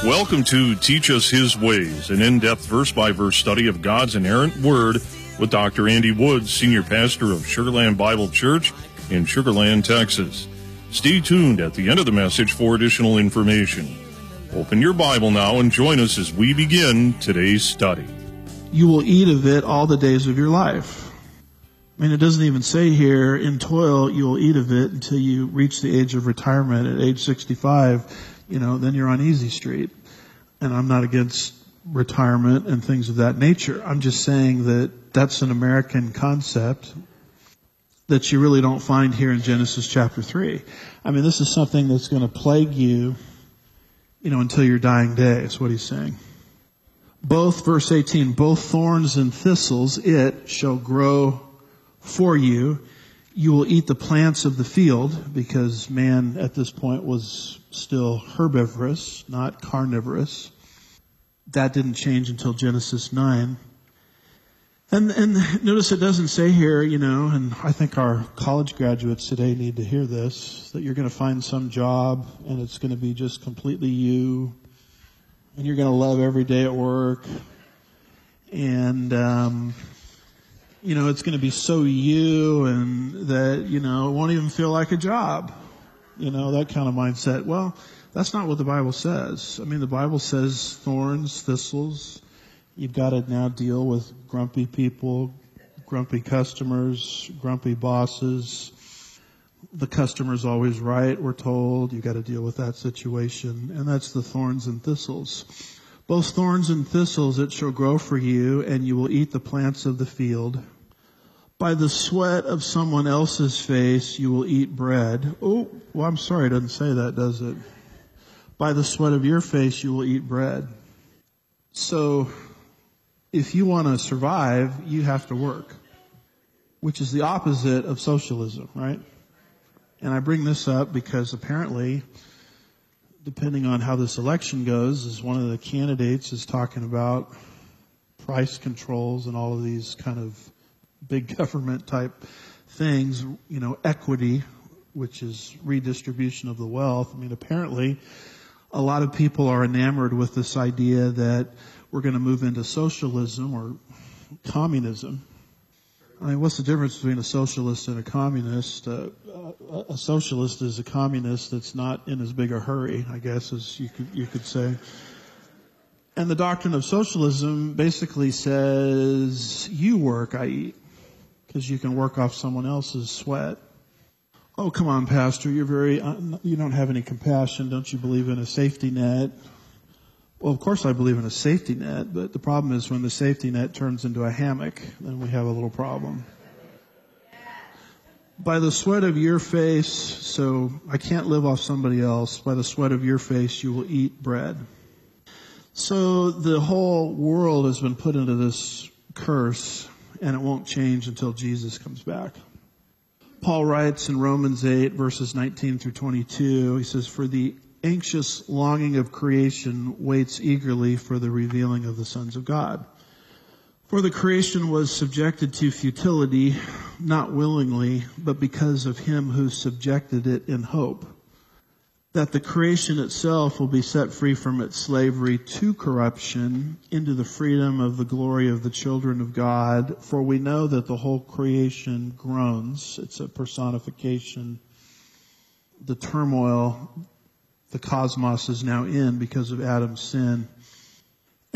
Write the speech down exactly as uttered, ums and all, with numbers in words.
Welcome to Teach Us His Ways, an in-depth verse-by-verse study of God's inerrant Word with Doctor Andy Woods, Senior Pastor of Sugar Land Bible Church in Sugar Land, Texas. Stay tuned at the end of the message for additional information. Open your Bible now and join us as we begin today's study. You will eat of it all the days of your life. I mean, it doesn't even say here, in toil you will eat of it until you reach the age of retirement at age sixty-five. You know, then you're on easy street. And I'm not against retirement and things of that nature. I'm just saying that that's an American concept that you really don't find here in Genesis chapter three. I mean, this is something that's going to plague you, you know, until your dying day, is what he's saying. Both, verse eighteen, both thorns and thistles, it shall grow for you. You will eat the plants of the field, because man at this point was still herbivorous, not carnivorous. That didn't change until Genesis nine. And, and notice it doesn't say here, you know, and I think our college graduates today need to hear this, that you're going to find some job and it's going to be just completely you, and you're going to love every day at work, and, um, you know, it's going to be so you, and that, you know, it won't even feel like a job. You know, that kind of mindset. Well, that's not what the Bible says. I mean, the Bible says thorns, thistles. You've got to now deal with grumpy people, grumpy customers, grumpy bosses. The customer's always right, we're told. You've got to deal with that situation. And that's the thorns and thistles. Both thorns and thistles it shall grow for you, and you will eat the plants of the field. By the sweat of someone else's face you will eat bread. Oh, well, I'm sorry, it doesn't say that, does it? By the sweat of your face you will eat bread. So, if you want to survive, you have to work, which is the opposite of socialism, right? And I bring this up because apparently, depending on how this election goes, is one of the candidates is talking about price controls and all of these kind of big government type things, you know, equity, which is redistribution of the wealth. I mean, apparently a lot of people are enamored with this idea that we're going to move into socialism or communism. I mean, what's the difference between a socialist and a communist? Uh, a socialist is a communist that's not in as big a hurry, I guess, as you could, you could say. And the doctrine of socialism basically says, you work, I eat, because you can work off someone else's sweat. Oh, come on, Pastor, you're very, uh, you don't have any compassion. Don't you believe in a safety net? Well, of course I believe in a safety net, but the problem is when the safety net turns into a hammock, then we have a little problem. By the sweat of your face, so I can't live off somebody else, by the sweat of your face you will eat bread. So the whole world has been put into this curse, and it won't change until Jesus comes back. Paul writes in Romans eight, verses nineteen through twenty-two, he says, for the anxious longing of creation waits eagerly for the revealing of the sons of God. For the creation was subjected to futility, not willingly, but because of him who subjected it in hope, that the creation itself will be set free from its slavery to corruption into the freedom of the glory of the children of God. For we know that the whole creation groans. It's a personification. The turmoil the cosmos is now in because of Adam's sin.